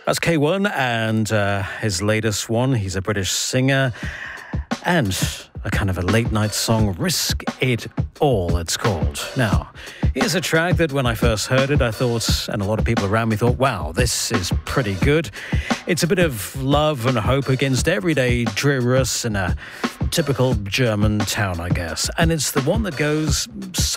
That's K1 and his latest one. He's a British singer and a kind of a late night song, Risk It All, it's called. Now, here's a track that when I first heard it, I thought, and a lot of people around me thought, wow, this is pretty good. It's a bit of love and hope against everyday dreariness in a typical German town, I guess. And it's the one that goes